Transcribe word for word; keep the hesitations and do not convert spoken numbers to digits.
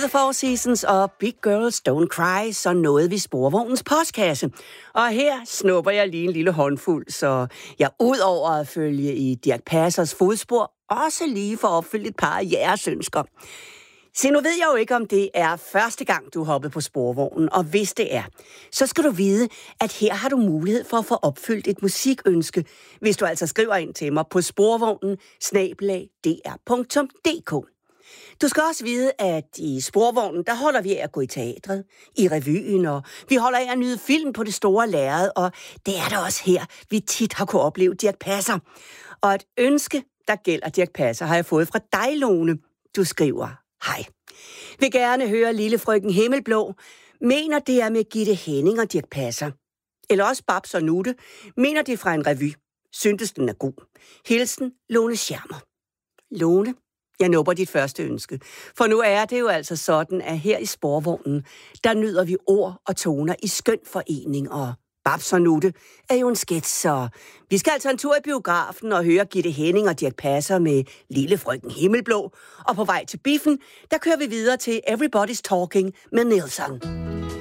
the Four Seasons og Big Girls Don't Cry, så nåede vi Sporvognens postkasse. Og her snupper jeg lige en lille håndfuld, så jeg ud over at følge i Dirch Passers fodspor, også lige for at opfylde et par af jeres ønsker. Se, nu ved jeg jo ikke, om det er første gang, du hoppede på Sporvognen, og hvis det er, så skal du vide, at her har du mulighed for at få opfyldt et musikønske, hvis du altså skriver ind til mig på sporvognen snabel-a d r punktum d k. Du skal også vide, at i Sporvognen, der holder vi af at gå i teatret, i revyen, og vi holder af at nyde film på det store lærred, og det er der også her, vi tit har kunnet opleve Dirch Passer. Og et ønske, der gælder Dirch Passer, har jeg fået fra dig, Lone. Du skriver, hej. Vil gerne høre Lille Frøken Himmelblå. Mener det er med Gitte Henning og Dirch Passer. Eller også Babs og Nutte. Mener det fra en revy. Syntes den er god. Hilsen, Lone Schermer. Lone, jeg nupper dit første ønske. For nu er det jo altså sådan, at her i Sporvognen, der nyder vi ord og toner i skøn forening, og Babs og Nutte er jo en sketch, så vi skal altså en tur i biografen og høre Gitte Henning og Dirch Passer med Lille Frøken Himmelblå. Og på vej til biffen, der kører vi videre til Everybody's Talking med Nilsson.